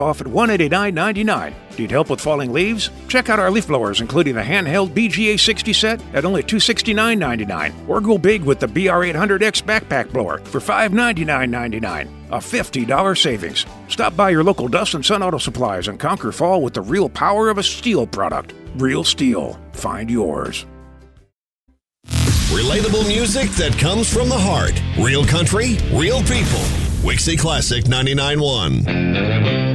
off at $189.99. Need help with falling leaves? Check out our leaf blowers, including the handheld BGA 60 set at only $269.99. Or go big with the BR800X backpack blower for $599.99. A $50 savings. Stop by your local Dust and Sun Auto Supplies and conquer fall with the real power of a STIHL product. Real STIHL. Find yours. Relatable music that comes from the heart. Real country, real people. Wixie Classic 99.1.